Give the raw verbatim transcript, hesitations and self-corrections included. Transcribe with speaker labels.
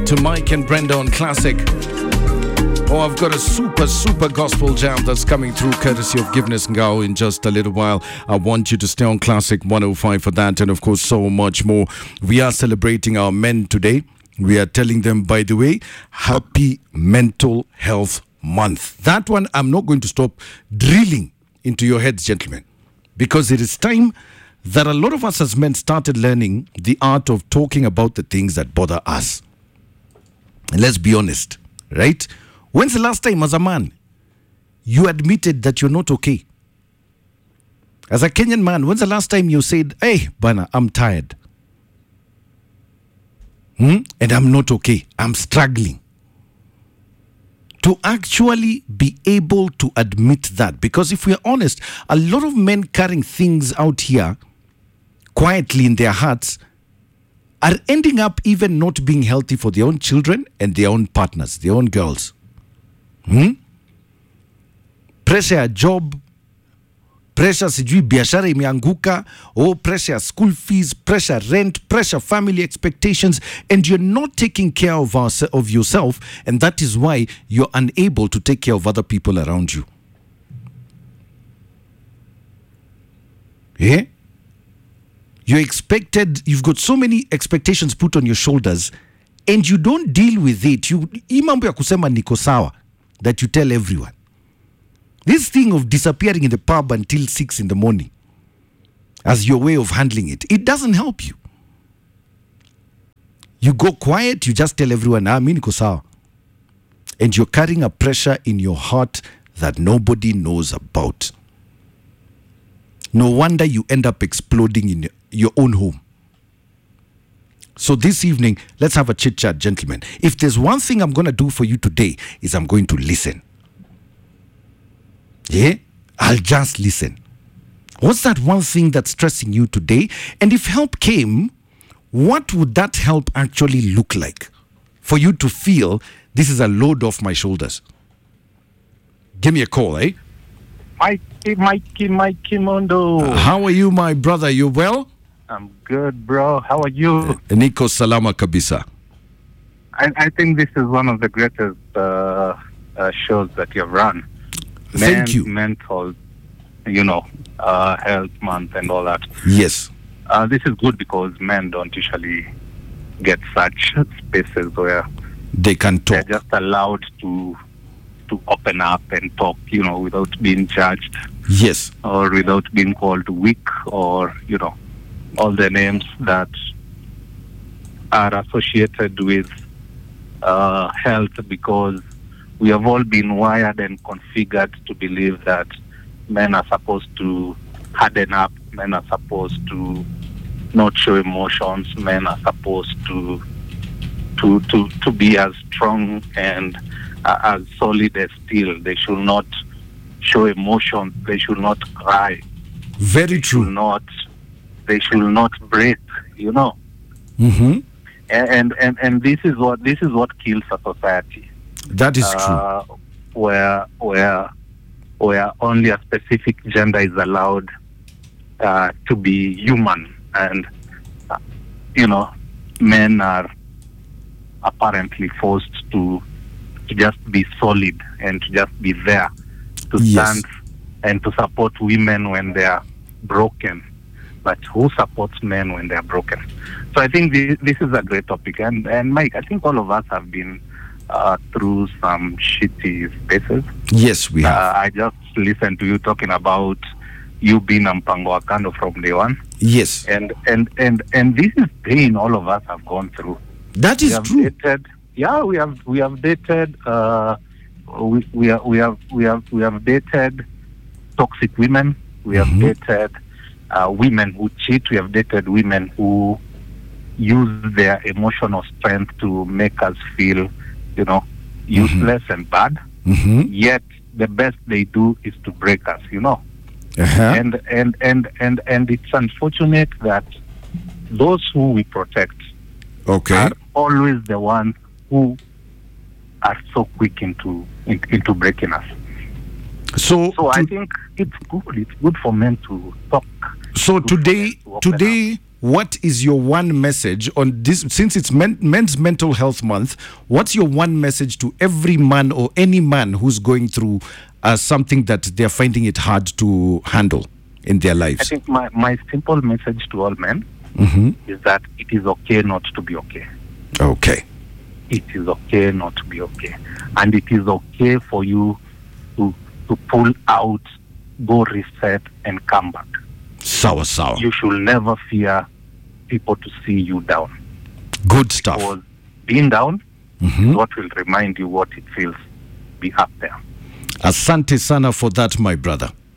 Speaker 1: to Mike and Brenda on Classic. Oh, I've got a super, super gospel jam that's coming through courtesy of Giveness Ngao in just a little while. I want you to stay on Classic one oh five for that, and of course so much more. We are celebrating our men today. We are telling them, by the way, Happy Mental Health Month. That one I'm not going to stop drilling into your heads, gentlemen, because it is time that a lot of us as men started learning the art of talking about the things that bother us. And let's be honest, right? When's the last time as a man you admitted that you're not okay? As a Kenyan man, when's the last time you said, hey, Bana, I'm tired. Hmm? And I'm not okay. I'm struggling. To actually be able to admit that. Because if we're honest, a lot of men carrying things out here quietly in their hearts are ending up even not being healthy for their own children and their own partners, their own girls. Hmm? Pressure ya job, pressure sijui biashara imeanguka, oh, pressure school fees, pressure rent, pressure family expectations, and you're not taking care of, our, of yourself, and that is why you're unable to take care of other people around you. Yeah? You're expected, you've got so many expectations put on your shoulders, and you don't deal with it. You hii mambo ya kusema niko sawa that you tell everyone. This thing of disappearing in the pub until six in the morning as your way of handling it, it doesn't help you. You go quiet, you just tell everyone, ah, mi niko sawa. And you're carrying a pressure in your heart that nobody knows about. No wonder you end up exploding in your own home. So this evening, let's have a chit-chat, gentlemen. If there's one thing I'm going to do for you today, is I'm going to listen. Yeah? I'll just listen. What's that one thing that's stressing you today? And if help came, what would that help actually look like for you to feel this is a load off my shoulders? Give me a call, eh?
Speaker 2: Mikey, Mikey, Mikey Mondo.
Speaker 1: Uh, how are you, my brother? You well?
Speaker 2: I'm good, bro. How are you?
Speaker 1: Uh, Nico Salama Kabisa.
Speaker 2: I, I think this is one of the greatest uh, uh, shows that you've run.
Speaker 1: Thank
Speaker 2: Men's
Speaker 1: you.
Speaker 2: Mental, you know, uh, health month and all that.
Speaker 1: Yes.
Speaker 2: Uh, this is good because men don't usually get such spaces where
Speaker 1: they can talk.
Speaker 2: They're just allowed to to open up and talk, you know, without being judged.
Speaker 1: Yes.
Speaker 2: Or without being called weak, or, you know, all the names that are associated with uh, health, because we have all been wired and configured to believe that men are supposed to harden up, men are supposed to not show emotions, men are supposed to to to, to be as strong and uh, as solid as steel. They should not show emotions, they should not cry.
Speaker 1: Very
Speaker 2: they
Speaker 1: true.
Speaker 2: Should not, they should not break, you know.
Speaker 1: Mm-hmm.
Speaker 2: And, and and this is what this is what kills a society.
Speaker 1: That is
Speaker 2: uh,
Speaker 1: true.
Speaker 2: Where where where only a specific gender is allowed uh, to be human, and uh, you know, men are apparently forced to to just be solid and to just be there to
Speaker 1: Yes.
Speaker 2: stand and to support women when they are broken. But who supports men when they are broken? So I think this, this is a great topic. And, and Mike, I think all of us have been uh, through some shitty spaces.
Speaker 1: Yes, we have.
Speaker 2: Uh, I just listened to you talking about you being a mpango wa kando from day one.
Speaker 1: Yes.
Speaker 2: And, and, and, and this is pain all of us have gone through.
Speaker 1: That
Speaker 2: We
Speaker 1: is
Speaker 2: have
Speaker 1: true.
Speaker 2: dated, yeah, we have we have dated uh, we we have we have we have we have dated toxic women. We have
Speaker 1: Mhm.
Speaker 2: dated uh, women who cheat. We have dated women who use their emotional strength to make us feel, you know, useless and bad.
Speaker 1: Mm-hmm.
Speaker 2: Yet the best they do is to break us, you know.
Speaker 1: Uh-huh.
Speaker 2: And and and and and it's unfortunate that those who we protect
Speaker 1: Okay.
Speaker 2: are always the ones who are so quick into in, into breaking us.
Speaker 1: So,
Speaker 2: So I
Speaker 1: to-
Speaker 2: think it's good. It's good for men to talk.
Speaker 1: so
Speaker 2: Good for
Speaker 1: today,
Speaker 2: men to open
Speaker 1: today, what is your one message on this? Since it's men, Men's Mental Health Month, what's your one message to every man or any man who's going through uh, something that they're finding it hard to handle in their lives?
Speaker 2: I think my, my simple message to all men
Speaker 1: mm-hmm.
Speaker 2: is that it is okay not to be okay.
Speaker 1: Okay.
Speaker 2: It is okay not to be okay. And it is okay for you to, to pull out, go reset, and come back.
Speaker 1: Sour, sour.
Speaker 2: You should never fear people to see you down.
Speaker 1: Good stuff.
Speaker 2: Because being down
Speaker 1: mm-hmm.
Speaker 2: is what will remind you what it feels be up there.
Speaker 1: Asante sana for that, my brother.